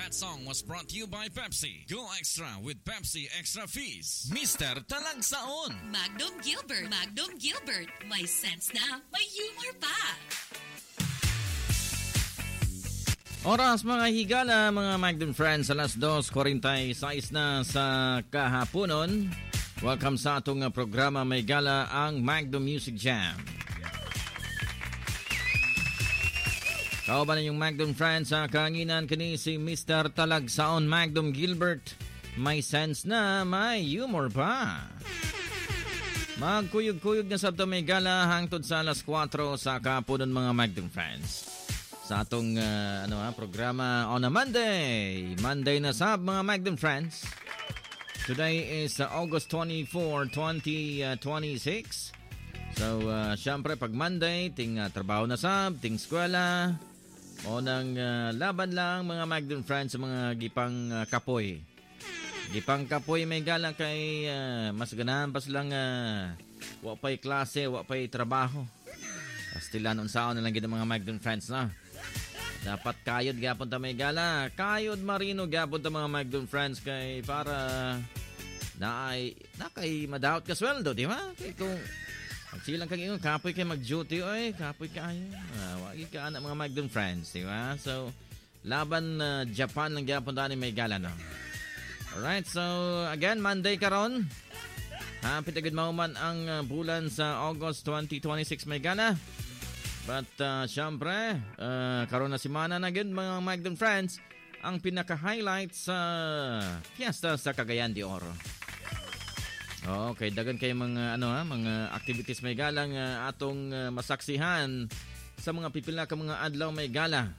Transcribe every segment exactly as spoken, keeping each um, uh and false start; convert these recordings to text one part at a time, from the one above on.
That song was brought to you by Pepsi. Go extra with Pepsi Extra Fizz. Mister Talagsaon. Magnum Gilbert. Magnum Gilbert. May sense na, may humor pa. Oras mga higala, mga Magnum friends, alas dos forty-six na sa kahaponon. Welcome sa atong programa may gala ang Magnum Music Jam. Kauban yung Magnum friends sa kaanginan kini si Mister Talagsaon Magnum Gilbert. May sense na, may humor pa. Magkuyog-kuyog na sabto may gala hangtod sa alas kwatro sa kahaponon mga Magnum friends. Sa atong uh, ano ha, programa on a Monday. Monday na sab mga Magnum friends. Today is uh, August twenty-fourth, twenty twenty-six. So uh, syempre pag Monday, ting uh, trabaho na sab, ting eskwela. O nang uh, laban lang mga Magnum friends sa mga gipang uh, kapoy. Gipang kapoy may gala kay uh, mas ganahan pa silang uh, wa pa'y klase, wa pa'y trabaho. Pastilan unsaon na lang gid mga Magnum friends na. Dapat kayod gapon ta may gala. Kayod marino gapon ta mga Magnum friends kay para na ay na kay madawat ka sweldo, di ba? Kay kung pag silang kang ingon, kapoy kayo mag-duty, oy, kapoy kayo. Ah, wagi ka anak mga Magnum friends, di ba? So, laban uh, Japan ng gyapon ta ni may gala, no? Alright, so, again, Monday karon. Happy to good moment ang uh, bulan sa August twenty twenty-six may gala. But, uh, syempre, uh, karon na simana na yun, mga Magnum friends, ang pinaka-highlight sa Fiesta sa Cagayan de Oro. Okay, dagan kay mga ano ha, mga activities may galang uh, atong uh, masaksihan sa mga pipila ka mga adlaw may gala.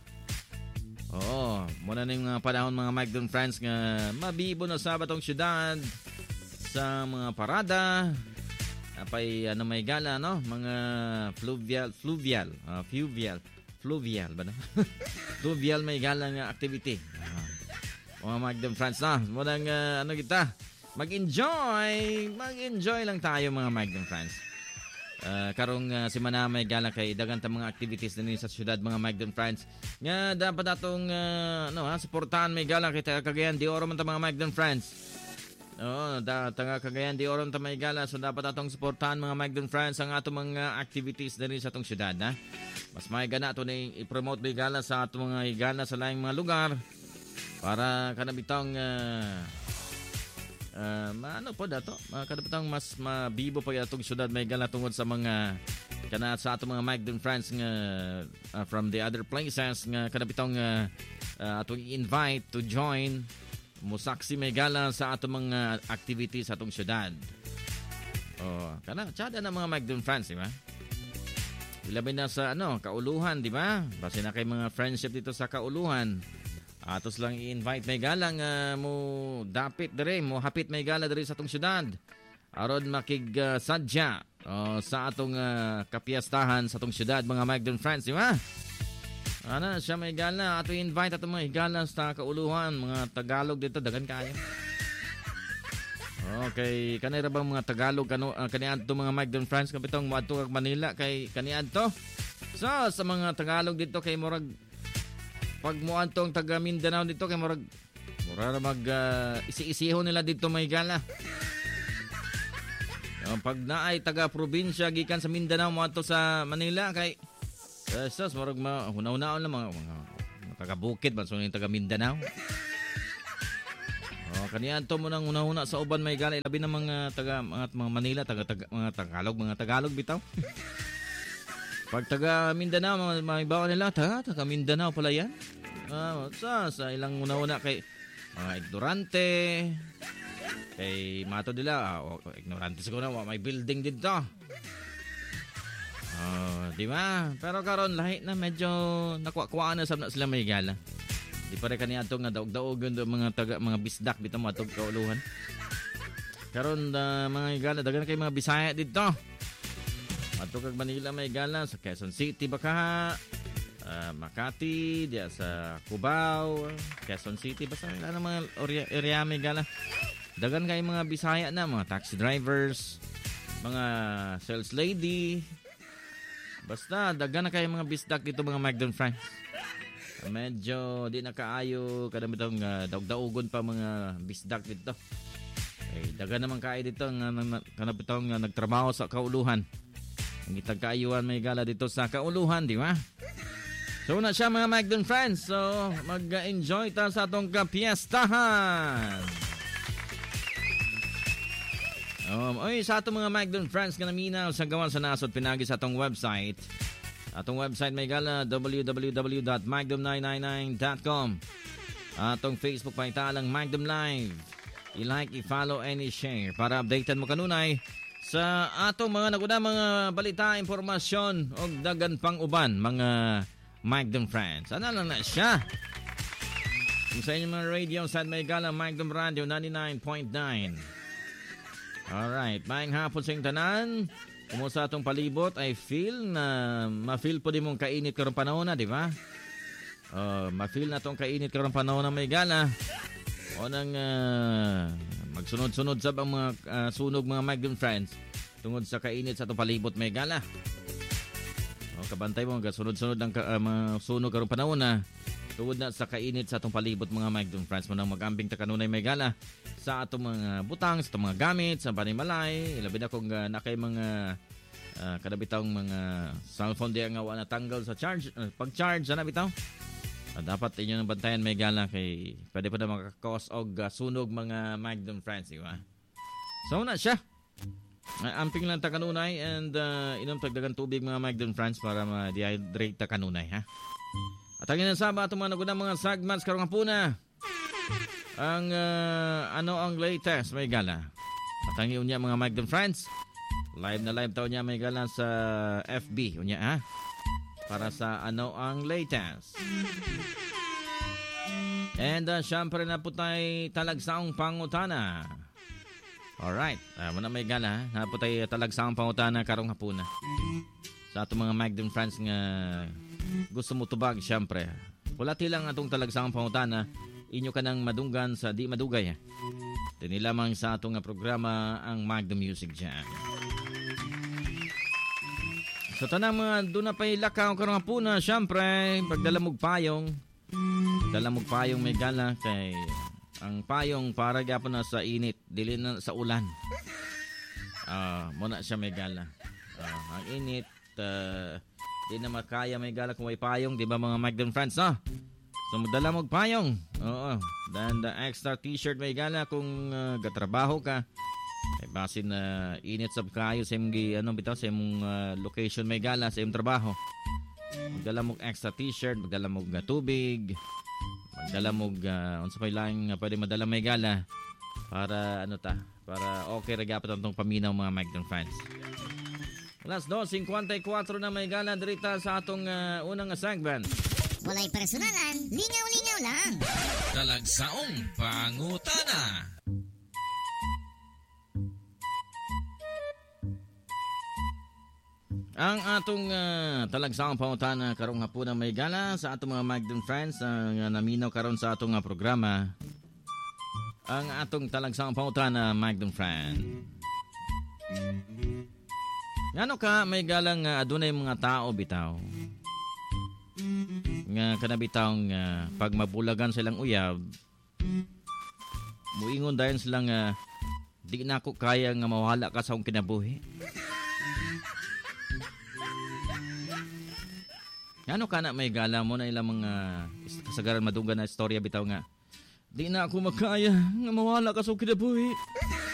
Oo, muna na yung mga panahon mga Magnum friends nga mabibo na sa batong syudad sa mga parada. Apay ano may gala no, mga fluvial fluvial, uh, fluvial, fluvial ba no? Fluvial may gala nga activity. Uh, mga Magnum friends na, muna uh, ano kita mag-enjoy, mag-enjoy lang tayo mga Magnum friends. Uh, karong uh, simana may gala kay dagan ta mga activities din sa syudad mga Magnum friends. Nga dapat atong uh, ano ha, suportahan may gala kay Cagayan de Oro man ta mga Magnum friends. Oo, da tanga Cagayan de Oro ta may gala, so dapat atong suportahan mga Magnum friends ang atong mga activities din sa atong syudad ha. Mas may gana to ni i-promote may gala sa atong mga higala sa laing mga lugar para kanabitang uh, Uh, ano po dato uh, kadapatang mas mabibo pa itong syudad may gala tungod sa mga kana sa atong mga Magnum friends nga uh, from the other places nga kadapitang uh, uh, atong invite to join musaksi may gala sa atong mga activities sa atong syudad. Oh, kana tsada na mga Magnum friends, di ba? Ilabi na sa ano, Kauluhan, di ba? Base na kay mga friendship dito sa Kauluhan. Atos lang i-invite may galang uh, mo dapit dire mo hapit may gala dire sa atong syudad aron makig uh, sadya uh, sa atong uh, kapiyastahan sa atong syudad mga Magnum friends, di ba? Ana siya may gala ato invite atong mga higala sa Kauluhan mga Tagalog dito dagan kayo. Okay, kanay ra bang mga Tagalog kano uh, kaniadto mga Magnum friends kapitong moadto kag Manila kay kaniadto. So sa mga Tagalog dito kay murag pag mo antong taga Mindanao dito kay murag mura mag uh, isi-isiho nila dito may gala. Uh, pag naay taga probinsya gikan sa Mindanao mo ato sa Manila kay Jesus uh, murag ma hunaw-hunaon lang mga, mga, mga taga bukid man so yung taga Mindanao. Oh, kaniyan to mo nang una-una sa uban may gala labi ng mga taga mga, mga Manila taga, taga mga Tagalog mga Tagalog bitaw. Pag taga Mindanao, may bawa nila, taga, taga Mindanao pala yan. Uh, sa, sa ilang una-una kay mga ignorante, kay mato nila, uh, ignorante siguro na, may building dito. Uh, di ba? Pero karon lahi na medyo nakuha-kuhaan na sabna sila may gala. Di pa rin kaniya itong daog-daog yung mga, taga, mga bisdak dito, mga itong Kauluhan. Karon uh, mga gala, dagan kay mga Bisaya dito. Ato kag Manila may gala sa Quezon City baka uh, Makati diya sa Cubao, Quezon City basta wala na mga area may gala. Dagan kay mga Bisaya na mga taxi drivers, mga sales lady. Basta dagan na kay mga bisdak dito mga Magnum friends. medyo di nakaayo kada bitong uh, daog-daugon pa mga bisdak dito. Eh daga naman kay dito nga kana bitong uh, nagtrabaho sa kauluhan. Ang itag kaayuhan may gala dito sa kauluhan, di ba? So na siya mga Magdon friends. So mag-enjoy ta sa atong kapiestahan. Um, oy, sa atong mga Magdon friends nga naminaw sa gawan sa nasod pinagi sa atong website. Atong website may gala w w w dot magdom nine nine nine dot com. Atong Facebook pa italang Magdom Live. I-like, i-follow, and i-share para updatean mo kanunay sa atong mga naguna mga balita, impormasyon o dagan pang uban mga Magdom friends. Ano lang na siya? Kung sa inyong mga radio sa may gala Magdom Radio ninety-nine point nine. Alright, maayong hapon sa inyong tanan. Kumusta atong palibot, I feel na ma-feel po din mong kainit karong panahon na, di ba? Uh, ma-feel na itong kainit karong panahon na may gala. O nang uh, magsunod-sunod sa mga uh, sunog mga Magdom friends tungod sa kainit sa itong palibot may gala. O, kabantay mo, sunod-sunod ang uh, mga sunog karong panahon na tungod na sa kainit sa itong palibot mga Magdom friends mo nang mag-ambing takanunay may gala sa atong mga butang, sa atong mga gamit, sa panimalay. Ilabi na kung uh, nakay mga uh, kadabitang mga cellphone di nga wala tanggal sa charge, uh, pag-charge, sana bitaw. Uh, dapat inyo nang bantayan may gala kay pwede pa na makakos og uh, sunog mga Magdom friends, di ba? So na siya. Uh, amping lang ta kanunay and uh, inom tagdagan tubig mga Magdom friends para ma-dehydrate ta kanunay, ha? At ang inasaba atong mga nagunang mga segments karong hapuna. Ang uh, ano ang latest may gala. At ang iunya mga Magdom friends. Live na live taon niya may gala sa F B unya, ha. Para sa ano ang latest. And uh, syempre na po tayo talagsaong pangutana. Alright, uh, muna may gala, ha. Na po tayo talagsaong pangutana karong hapuna. Sa atong mga Magdom friends nga gusto mo tubag, syempre. Wala tilang atong talagsaong pangutana. Inyo ka nang madunggan sa di madugay. Dini lamang sa atong programa ang Magdom Music Jam. So tanang mga doon na pa'y lakaw karong hapuna, syempre, pagdalamog payong. Dalamog payong may gala kay ang payong para gyapon na sa init, dili na sa ulan. Ah, uh, muna siya may gala. Uh, ang init, uh, di na makaya may gala kung may payong, di ba mga Magdom friends, no? So magdala mo payong. Oo. Dan the extra t-shirt may gala kung uh, gatrabaho ka. Ay basin na uh, init sab kayo sa imong ano bitaw sa imong uh, location may gala sa imong trabaho. Magdala mo extra t-shirt, magdala mo uh, tubig. Magdala mo uh, unsa pay lang uh, pwede madala may gala para ano ta, para okay ra gyapon tong paminaw mga Magdom fans. Alas dos fifty-four na may gala dirita sa atong uh, unang segment. Walay personalan, lingaw-lingaw lang. Talagsaong pangutana. Ang atong uh, talagsaong pangutana karong hapon may gala sa atong mga Magdom friends ang uh, naminaw karon sa atong uh, programa. Ang atong talagsaong pangutana Magdom friend. Ngano ka may galang uh, adunay mga tao bitaw? Nga kanabitang uh, pag mabulagan silang uyab muingon dayon silang uh, di na ako kaya nga mawala ka sa akong kinabuhi. Ano ka na may gala mo na ilang mga kasagaran madunggan na istorya bitaw nga di na ako makaya nga mawala ka sa akong kinabuhi.